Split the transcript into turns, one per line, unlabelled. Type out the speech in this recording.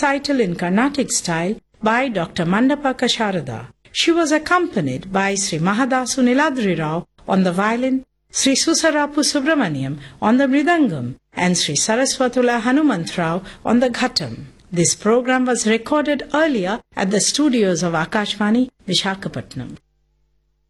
recital in Carnatic style by Dr. Mandapaka Sharada. She was accompanied by Sri Mahadasu Niladri Rao on the violin, Sri Susarapu Subramaniam on the mridangam, and Sri Saraswatula Hanumantrao on the ghatam. This program was recorded earlier at the studios of Akashvani, Vishakhapatnam.